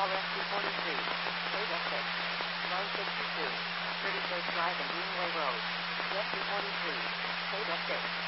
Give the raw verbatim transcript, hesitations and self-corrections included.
call S two forty-three. Data six. one sixty-two. thirty-first Drive and Greenway Road. S two forty-three. Data six.